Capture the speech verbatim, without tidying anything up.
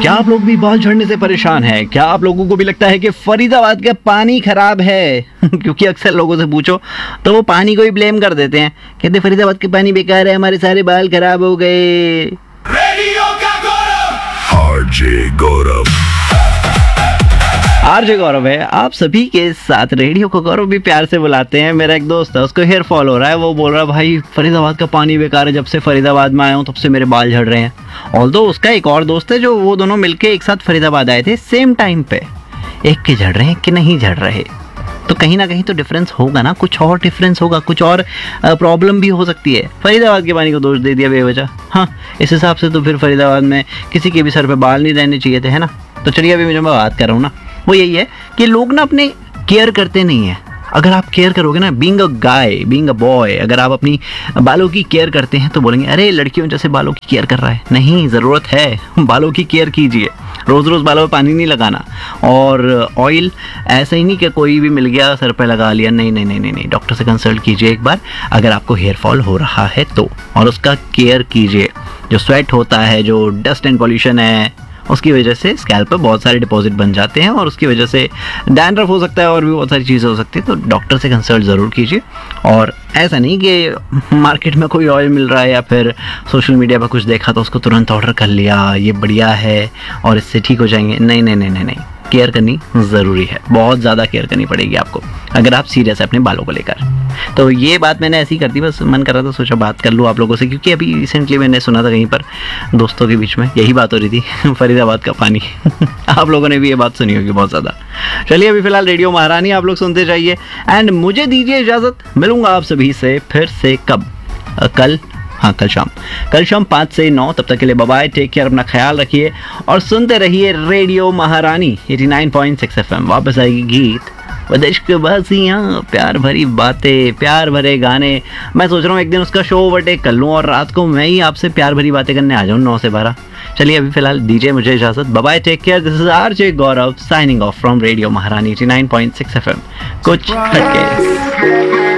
क्या आप लोग भी बाल झड़ने से परेशान हैं? क्या आप लोगों को भी लगता है कि फरीदाबाद का पानी खराब है? क्योंकि अक्सर लोगों से पूछो तो वो पानी को ही ब्लेम कर देते हैं, कहते फरीदाबाद के पानी बेकार है, हमारे सारे बाल खराब हो गए। रेडियो का गौरव आरजे गौरव आरजे गौरव है आप सभी के साथ। रेडियो को गौरव भी प्यार से बुलाते हैं। मेरा एक दोस्त है, उसको हेयर फॉल हो रहा है, वो बोल रहा है भाई फरीदाबाद का पानी बेकार है, जब से फरीदाबाद में आया हूँ तब से मेरे बाल झड़ रहे हैं। ऑल्दो उसका एक और दोस्त है जो वो दोनों मिलके एक साथ फरीदाबाद आए थे सेम टाइम पे, एक के झड़ रहे हैं कि नहीं झड़ रहे, तो कहीं ना कहीं तो डिफरेंस होगा ना, कुछ और डिफरेंस होगा, कुछ और प्रॉब्लम भी हो सकती है। फरीदाबाद के पानी को दोष दे दिया बेवजह। हाँ, इस हिसाब से तो फिर फरीदाबाद में किसी के भी सर पे बाल नहीं रहने चाहिए थे, है ना। तो चलिए अभी मैं बात कर रहा हूँ ना, वो यही है कि लोग ना अपने केयर करते नहीं हैं। अगर आप केयर करोगे ना, being a guy, being a boy, अगर आप अपनी बालों की केयर करते हैं तो बोलेंगे अरे लड़कियों जैसे बालों की केयर कर रहा है। नहीं, ज़रूरत है, बालों की केयर कीजिए। रोज़ रोज़ बालों में पानी नहीं लगाना, और ऑयल ऐसा ही नहीं कि कोई भी मिल गया सर पे लगा लिया। नहीं नहीं नहीं नहीं नहीं डॉक्टर से कंसल्ट कीजिए एक बार अगर आपको हेयर फॉल हो रहा है तो, और उसका केयर कीजिए। जो स्वेट होता है, जो डस्ट एंड पॉल्यूशन है, उसकी वजह से स्कैल्प पर बहुत सारे डिपॉजिट बन जाते हैं और उसकी वजह से डैंड्रफ हो सकता है और भी बहुत सारी चीज़ें हो सकती है। तो डॉक्टर से कंसल्ट ज़रूर कीजिए। और ऐसा नहीं कि मार्केट में कोई ऑयल मिल रहा है या फिर सोशल मीडिया पर कुछ देखा तो उसको तुरंत ऑर्डर कर लिया, ये बढ़िया है और इससे ठीक हो जाएंगे। नहीं नहीं नहीं नहीं नहीं केयर करनी ज़रूरी है, बहुत ज़्यादा केयर करनी पड़ेगी आपको अगर आप सीरियस है अपने बालों को लेकर। तो ये बात मैंने ऐसी कर दी, बस मन कर रहा था, सोचा बात कर लूँ आप लोगों से, क्योंकि अभी रिसेंटली मैंने सुना था कहीं पर दोस्तों के बीच में यही बात हो रही थी, फरीदाबाद का पानी। आप लोगों ने भी ये बात सुनी होगी बहुत ज़्यादा। चलिए अभी फिलहाल रेडियो महारानी आप लोग सुनते जाइए एंड मुझे दीजिए इजाज़त। मिलूंगा आप सभी से फिर से कब? कल, हाँ कल शाम, कल शाम पाँच से नौ। तब तक के लिए बाय बाय, टेक केयर, अपना ख्याल रखिए और सुनते रहिए रेडियो महारानी eighty nine point six F M. वापस आएगी गीत, इश्क बसियाँ, प्यार भरी बातें, प्यार भरे गाने। मैं सोच रहा हूँ एक दिन उसका शो ओवरटेक कर लूँ और रात को मैं ही आपसे प्यार भरी बातें करने आ जाऊँ नौ से बारह। चलिए अभी फिलहाल दीजिए मुझे इजाज़त। Bye bye, take care. This is RJ Gaurav signing off from radio महारानी eighty nine point six F M. कुछ हटके।